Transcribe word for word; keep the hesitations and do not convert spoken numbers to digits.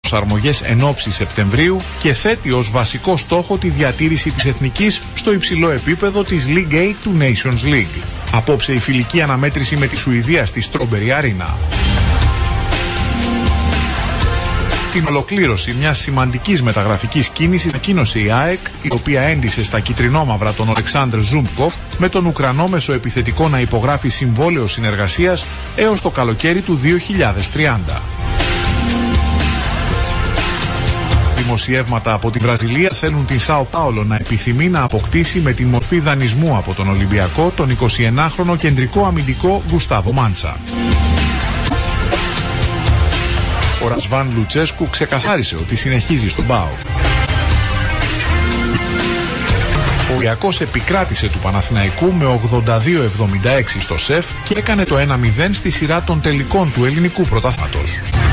προσαρμογές εν ώψη Σεπτεμβρίου και θέτει ως βασικό στόχο τη διατήρηση της εθνικής στο υψηλό επίπεδο της League A του Nations League. Απόψε η φιλική αναμέτρηση με τη Σουηδία στη Strawberry Arena. Την ολοκλήρωση μιας σημαντικής μεταγραφικής κίνησης ανακοίνωσε η ΑΕΚ, η οποία έντισε στα κυτρινόμαυρα τον Ολεξάνδρ Ζούμπκοφ με τον Ουκρανό μεσοεπιθετικό να υπογράφει συμβόλαιο συνεργασίας έως το καλοκαίρι του δύο χιλιάδες τριάντα. Δημοσιεύματα από τη Βραζιλία θέλουν την Σάο Πάολο να επιθυμεί να αποκτήσει με την μορφή δανεισμού από τον Ολυμπιακό τον εικοσιενάχρονο κεντρικό αμυντικό Γκουστάβο Μάντσα. Ο Ρασβάν Λουτσέσκου ξεκαθάρισε ότι συνεχίζει στον ΠΑΟΚ. Ο Ολυμπιακός επικράτησε του Παναθηναϊκού με ογδόντα δύο εβδομήντα έξι στο ΣΕΦ και έκανε το ένα μηδέν στη σειρά των τελικών του ελληνικού πρωταθλήματος.